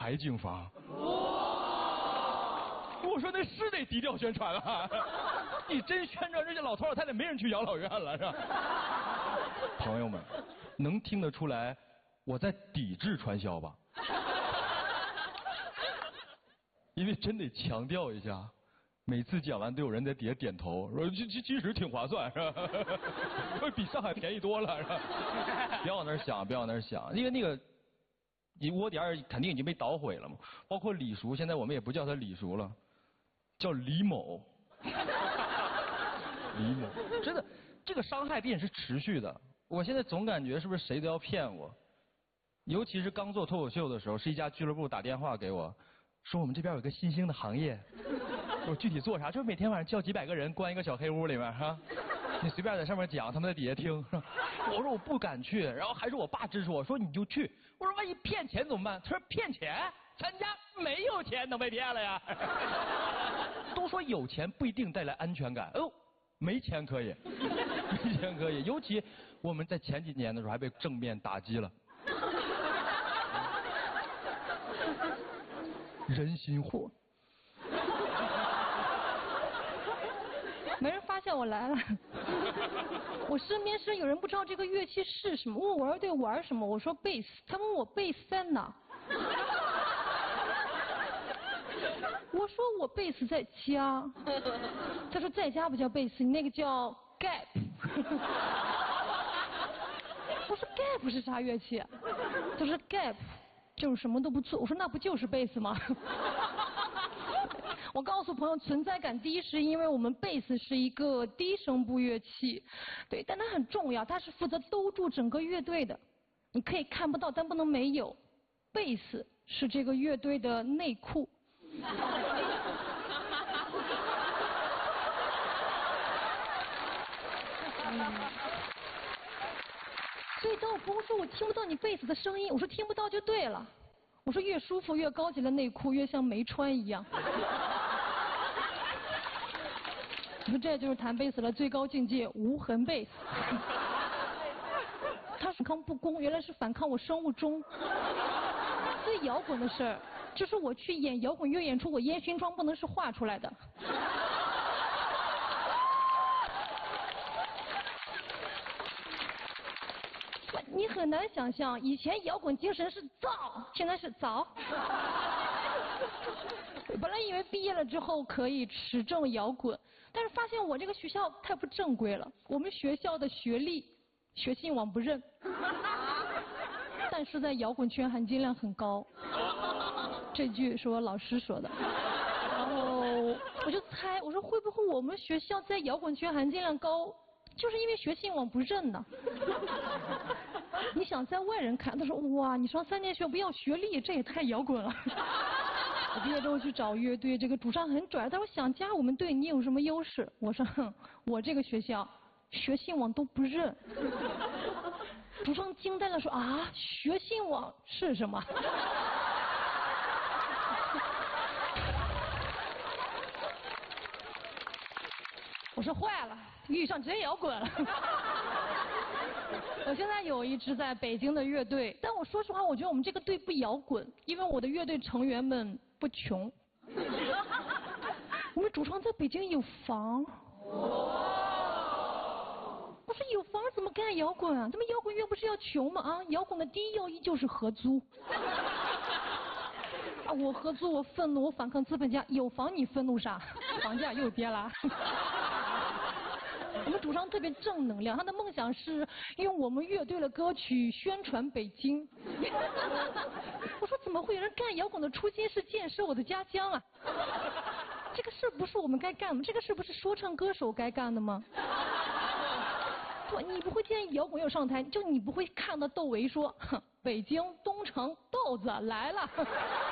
海景房。我说那是得低调宣传啊！你真宣传这些老头老太太，没人去养老院了，是吧？朋友们，能听得出来我在抵制传销吧？因为真得强调一下，每次讲完都有人在底下点头，说其实挺划算，是吧？比上海便宜多了，是吧？别往那儿想，别往那儿想，因为那个窝点肯定已经被捣毁了嘛。包括李叔，现在我们也不叫他李叔了，叫李某。李某，真的，这个伤害必然是持续的。我现在总感觉是不是谁都要骗我，尤其是刚做脱口秀的时候，是一家俱乐部打电话给我。说我们这边有个新兴的行业，我具体做啥？就是每天晚上叫几百个人关一个小黑屋里面哈，你随便在上面讲，他们在底下听。我说我不敢去，然后还是我爸支持我说你就去。我说万一骗钱怎么办？他说骗钱，咱家没有钱能被骗了呀。都说有钱不一定带来安全感，哦，没钱可以，没钱可以。尤其我们在前几年的时候还被正面打击了。人心火， 没人发现我来了。我身边是有人不知道这个乐器是什么，问我玩对玩什么，我说贝斯，他问我贝斯在哪，我说我贝斯在家，他说在家不叫贝斯，你那个叫 gap。我说 gap 是啥乐器？他说 gap。就是什么都不做，我说那不就是贝斯吗？我告诉朋友，存在感低是因为我们贝斯是一个低声部乐器，对，但它很重要，它是负责兜住整个乐队的。你可以看不到，但不能没有。贝斯是这个乐队的内裤。所以当我朋友说我听不到你贝斯的声音，我说听不到就对了。我说越舒服越高级的内裤越像没穿一样。你说这就是弹贝斯的最高境界，无痕贝斯。他反抗不公，原来是反抗我生物钟。最摇滚的事儿就是我去演摇滚乐演出，我烟熏妆不能是画出来的。你很难想象，以前摇滚精神是造，现在是凿。本来以为毕业了之后可以持证摇滚，但是发现我这个学校太不正规了。我们学校的学历学信网不认，但是在摇滚圈含金量很高。这句是我老师说的。然后我就猜，我说会不会我们学校在摇滚圈含金量高？就是因为学信网不认呢。你想在外人看，他说哇，你上3年学不要学历，这也太摇滚了。我毕业之后去找乐队，这个主唱很拽，他说想加我们队，你有什么优势？我说哼，我这个学校学信网都不认。主唱惊呆了，说啊，学信网是什么？我说坏了，遇上真摇滚了。我现在有一支在北京的乐队，但我说实话，我觉得我们这个队不摇滚，因为我的乐队成员们不穷。我们主唱在北京有房。我说有房怎么干摇滚啊？咱们摇滚乐不是要穷吗？啊，摇滚的第一要义就是合租。啊，我合租，我愤怒，我反抗资本家。有房你愤怒啥？房价又跌了。我们主唱特别正能量，他的梦想是用我们乐队的歌曲宣传北京。我说怎么会有人干摇滚的初心是建设我的家乡啊？这个事不是我们该干的，这个事不是说唱歌手该干的吗？不，你不会见摇滚乐上台，就你不会看到窦唯说，北京东城豆子来了。